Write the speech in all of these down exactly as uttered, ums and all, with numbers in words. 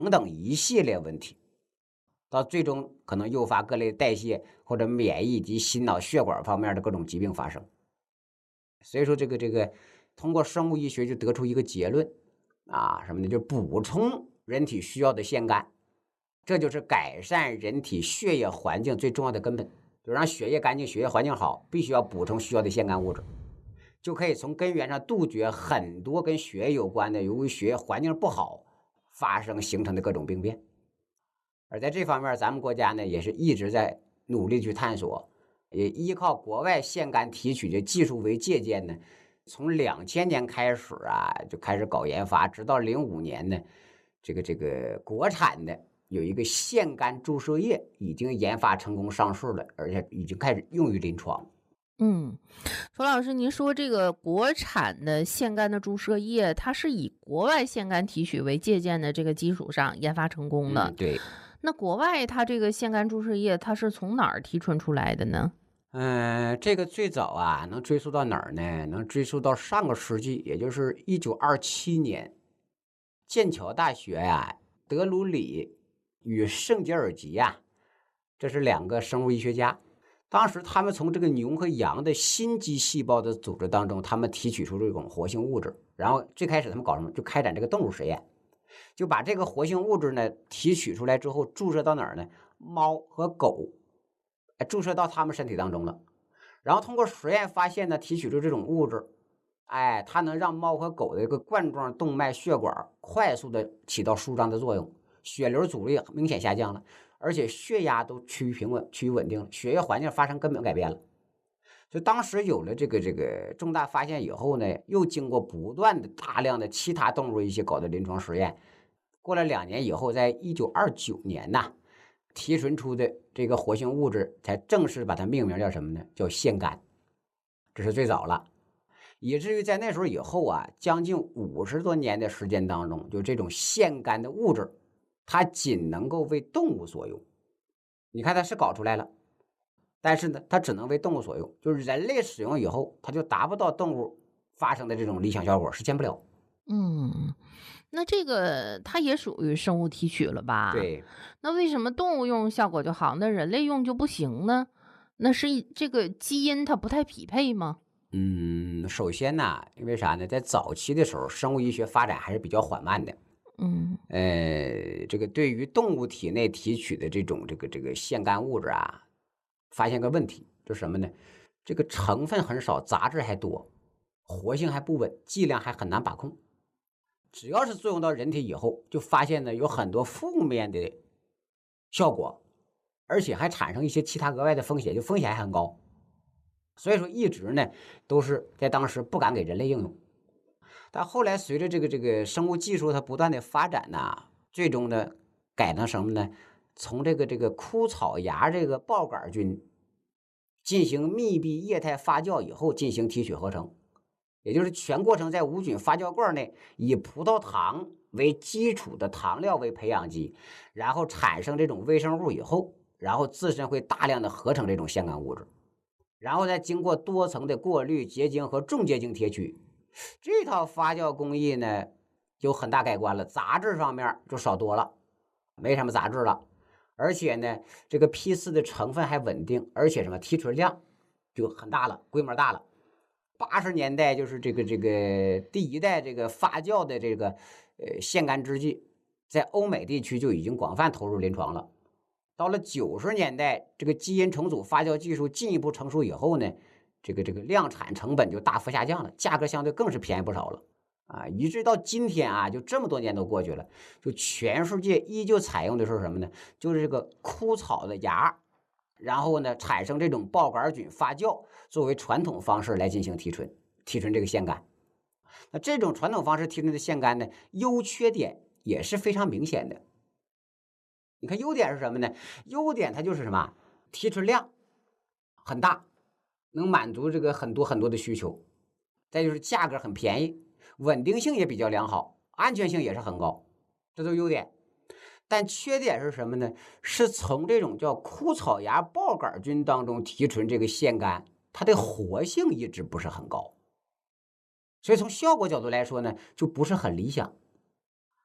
等一系列问题，到最终可能诱发各类代谢或者免疫及心脑血管方面的各种疾病发生。所以说这个这个通过生物医学就得出一个结论啊，什么呢？就补充人体需要的腺苷，这就是改善人体血液环境最重要的根本。就让血液干净，血液环境好，必须要补充需要的腺苷物质，就可以从根源上杜绝很多跟血液有关的，由于血液环境不好发生形成的各种病变。而在这方面，咱们国家呢也是一直在努力去探索，也依靠国外腺苷提取的技术为借鉴呢，从两千年开始啊就开始搞研发，直到零五年呢，这个这个国产的有一个腺苷注射液已经研发成功上市了，而且已经开始用于临床。 嗯，冯老师，您说这个国产的腺苷的注射液，它是以国外腺苷提取为借鉴的这个基础上研发成功的。 嗯，对。 那国外它这个腺苷注射液，它是从哪儿提纯出来的呢？ 嗯，这个最早啊，能追溯到哪儿呢？能追溯到上个世纪，也就是一九二七年，剑桥大学呀、德鲁里与圣杰尔吉呀、这是两个生物医学家。当时他们从这个牛和羊的心肌细胞的组织当中，他们提取出这种活性物质。然后最开始他们搞什么？就开展这个动物实验，就把这个活性物质呢提取出来之后，注射到哪儿呢？猫和狗，哎，注射到他们身体当中了。然后通过实验发现呢，提取出这种物质，哎，它能让猫和狗的这个冠状动脉血管快速的起到舒张的作用，血流阻力明显下降了，而且血压都趋于平稳、趋于稳定了，血液环境发生根本改变了。所以当时有了这个这个重大发现以后呢，又经过不断的大量的其他动物一些搞的临床实验，过了两年以后，在一九二九年呐，提纯出的这个活性物质才正式把它命名叫什么呢？叫腺苷，这是最早了。以至于在那时候以后啊，将近五十多年的时间当中，就这种腺苷的物质，它仅能够为动物所用。你看它是搞出来了，但是呢，它只能为动物所用，就是人类使用以后，它就达不到动物发生的这种理想效果，实现不了。 嗯，那这个它也属于生物提取了吧？ 对。 那为什么动物用效果就好，那人类用就不行呢？那是一这个基因它不太匹配吗？ 嗯，首先呢，因为啥呢？在早期的时候，生物医学发展还是比较缓慢的。 嗯呃，这个对于动物体内提取的这种这个这个腺苷物质啊，发现个问题，就是什么呢？这个成分很少，杂质还多，活性还不稳，剂量还很难把控。只要是作用到人体以后，就发现呢有很多负面的效果，而且还产生一些其他额外的风险，就风险还很高。所以说一直呢都是在当时不敢给人类应用。但后来随着这个这个生物技术它不断的发展呐，最终呢改成什么呢？从这个这个枯草芽这个孢杆菌进行密闭液态发酵以后进行提取合成，也就是全过程在无菌发酵罐内以葡萄糖为基础的糖料为培养基，然后产生这种微生物以后，然后自身会大量的合成这种腺苷物质，然后再经过多层的过滤、结晶和重结晶提取。这套发酵工艺呢，就很大改观了，杂质方面就少多了，没什么杂质了，而且呢，这个 P 四 的成分还稳定，而且什么提纯量就很大了，规模大了。八十年代就是这个这个第一代这个发酵的这个呃腺苷制剂，在欧美地区就已经广泛投入临床了。到了九十年代，这个基因重组发酵技术进一步成熟以后呢，这个这个量产成本就大幅下降了，价格相对更是便宜不少了啊！一直到今天啊，就这么多年都过去了，就全世界依旧采用的是什么呢？就是这个枯草的芽，然后呢产生这种孢杆菌发酵，作为传统方式来进行提纯，提纯这个腺苷。那这种传统方式提纯的腺苷呢，优缺点也是非常明显的。你看优点是什么呢？优点它就是什么？提纯量很大，能满足这个很多很多的需求。再就是价格很便宜，稳定性也比较良好，安全性也是很高，这都是优点。但缺点是什么呢？是从这种叫枯草芽孢杆菌当中提纯这个腺苷，它的活性一直不是很高，所以从效果角度来说呢，就不是很理想。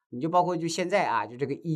你就包括就现在啊，就这个医